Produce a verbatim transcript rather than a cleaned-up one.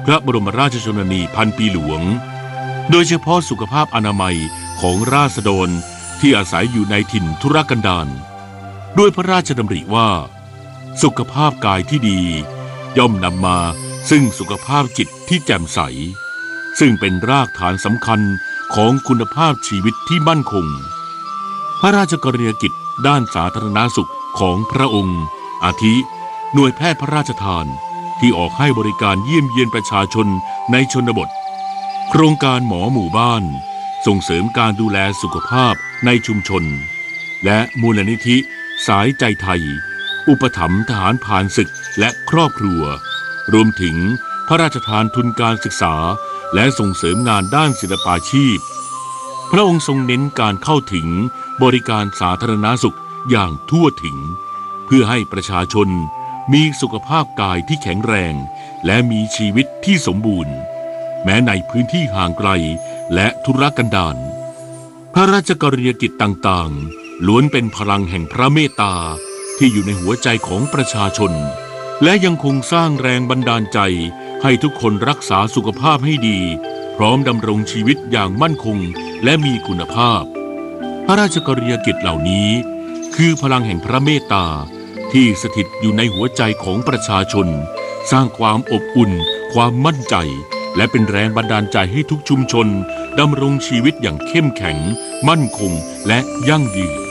พระบรมราชชนนีพันปีหลวงโดยเฉพาะสุขภาพอนามัยของราษฎรที่อาศัยอยู่ในถิ่นทุรกันดารด้วยพระราชดำริว่าสุขภาพกายที่ดีย่อมนำมาซึ่งสุขภาพจิตที่แจ่มใสซึ่งเป็นรากฐานสำคัญของคุณภาพชีวิตที่มั่นคงพระราชกรณียกิจด้านสาธารณสุขของพระองค์อาทิหน่วยแพทย์พระราชทานที่ออกให้บริการเยี่ยมเยียนประชาชนในชนบทโครงการหมอหมู่บ้านส่งเสริมการดูแลสุขภาพในชุมชนและมูลนิธิสายใจไทยอุปถัมภ์ทหารผ่านศึกและครอบครัวรวมถึงพระราชทานทุนการศึกษาและส่งเสริมงานด้านศิลปาชีพพระองค์ทรงเน้นการเข้าถึงบริการสาธารณสุขอย่างทั่วถึงเพื่อให้ประชาชนมีสุขภาพกายที่แข็งแรงและมีชีวิตที่สมบูรณ์แม้ในพื้นที่ห่างไกลและทุรกันดารพระราชกรณียกิจต่างๆล้วนเป็นพลังแห่งพระเมตตาที่อยู่ในหัวใจของประชาชนและยังคงสร้างแรงบันดาลใจให้ทุกคนรักษาสุขภาพให้ดีพร้อมดำรงชีวิตอย่างมั่นคงและมีคุณภาพพระราชกรณียกิจเหล่านี้คือพลังแห่งพระเมตตาที่สถิตอยู่ในหัวใจของประชาชนสร้างความอบอุ่นความมั่นใจและเป็นแรงบันดาลใจให้ทุกชุมชนดำรงชีวิตอย่างเข้มแข็งมั่นคงและยั่งยืน